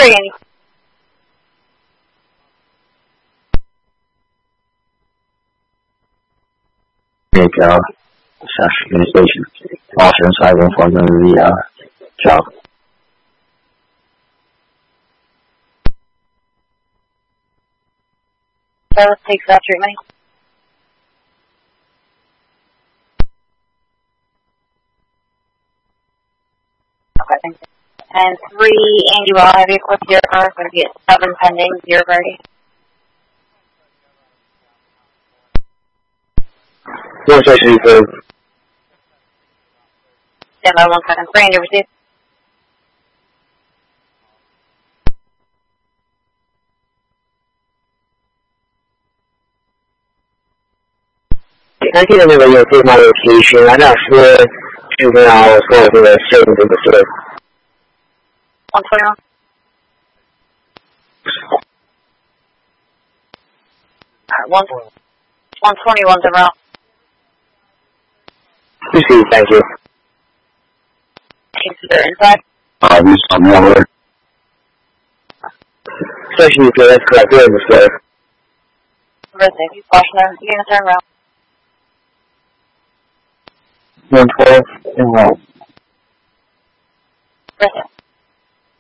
3, Andy. 那个像是communication，老师采用方向的job。 So let's take that treatment. Okay, thank you. And 3, Andy, will I have you equipped your car? Going to be at 7 pending, 0 birdie. One session, please. Stand by 1 second. 3, Andy, receive. I think that you take my location. I'm not sure if I was going to the same thing before. 121. Alright, 121's around. Receive, thank you. Consider inside. This is another. Session, that's correct. There is, sir. Receive. Caution there. You're going to turn around. 112 and roll. Receive.